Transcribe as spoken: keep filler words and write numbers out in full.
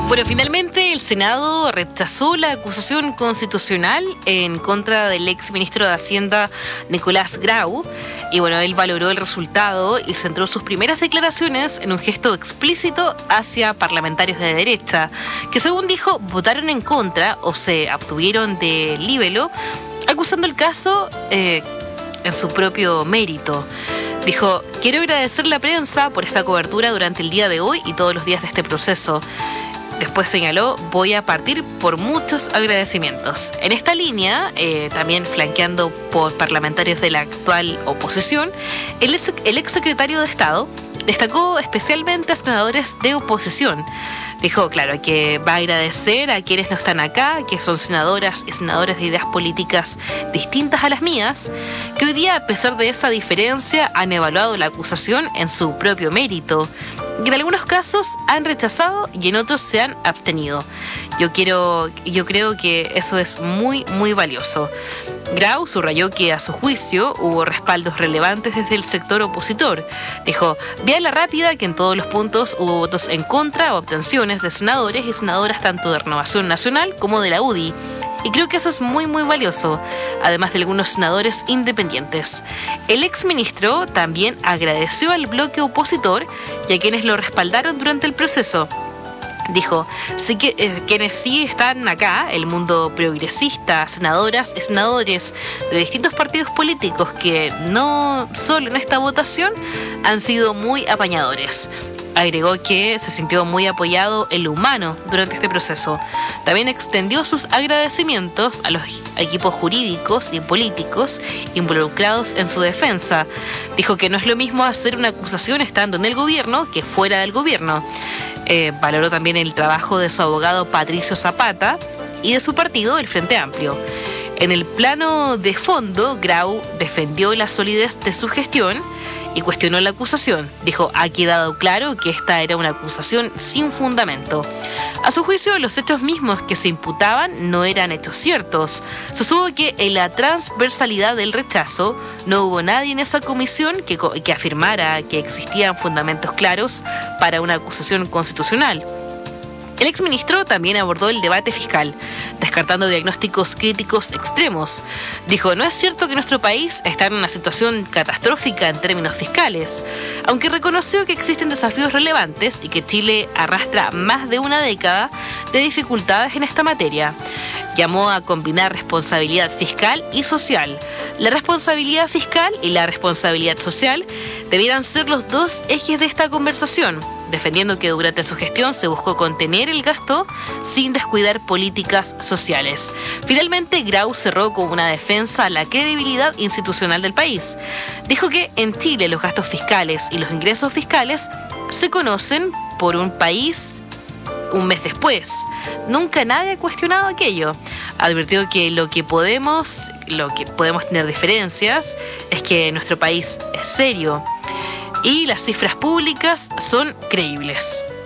Bueno, finalmente el Senado rechazó la acusación constitucional en contra del ex ministro de Hacienda Nicolás Grau. Y bueno, él valoró el resultado y centró sus primeras declaraciones en un gesto explícito hacia parlamentarios de derecha, que según dijo, votaron en contra o se abstuvieron de libelo, acusando el caso eh, en su propio mérito. Dijo, quiero agradecer a la prensa por esta cobertura durante el día de hoy y todos los días de este proceso. Después señaló, voy a partir por muchos agradecimientos. En esta línea, eh, también flanqueando por parlamentarios de la actual oposición, el ex, el ex secretario de Estado destacó especialmente a senadores de oposición. Dijo, claro, que va a agradecer a quienes no están acá, que son senadoras y senadores de ideas políticas distintas a las mías, que hoy día, a pesar de esa diferencia, han evaluado la acusación en su propio mérito, que en algunos casos han rechazado y en otros se han abstenido. Yo quiero, yo creo que eso es muy, muy valioso. Grau subrayó que a su juicio hubo respaldos relevantes desde el sector opositor. Dijo, vi a la rápida que en todos los puntos hubo votos en contra o abstenciones de senadores y senadoras tanto de Renovación Nacional como de la U D I. Y creo que eso es muy, muy valioso, además de algunos senadores independientes. El exministro también agradeció al bloque opositor y a quienes lo respaldaron durante el proceso. Dijo, sí que eh, quienes sí están acá, el mundo progresista, senadoras y senadores de distintos partidos políticos que no solo en esta votación han sido muy apañadores. Agregó que se sintió muy apoyado en lo humano durante este proceso. También extendió sus agradecimientos a los equipos jurídicos y políticos involucrados en su defensa. Dijo que no es lo mismo hacer una acusación estando en el gobierno que fuera del gobierno. Eh, valoró también el trabajo de su abogado Patricio Zapata y de su partido, el Frente Amplio. En el plano de fondo, Grau defendió la solidez de su gestión y cuestionó la acusación. Dijo, ha quedado claro que esta era una acusación sin fundamento. A su juicio, los hechos mismos que se imputaban no eran hechos ciertos. Sostuvo que en la transversalidad del rechazo no hubo nadie en esa comisión que, que afirmara que existían fundamentos claros para una acusación constitucional. El exministro también abordó el debate fiscal, descartando diagnósticos críticos extremos. Dijo, no es cierto que nuestro país está en una situación catastrófica en términos fiscales, aunque reconoció que existen desafíos relevantes y que Chile arrastra más de una década de dificultades en esta materia. Llamó a combinar responsabilidad fiscal y social. La responsabilidad fiscal y la responsabilidad social debieran ser los dos ejes de esta conversación, defendiendo que durante su gestión se buscó contener el gasto sin descuidar políticas sociales. Finalmente, Grau cerró con una defensa a la credibilidad institucional del país. Dijo que en Chile los gastos fiscales y los ingresos fiscales se conocen por un país un mes después. Nunca nadie ha cuestionado aquello. Advirtió que lo que podemos, lo que podemos tener diferencias es que nuestro país es serio y las cifras públicas son creíbles.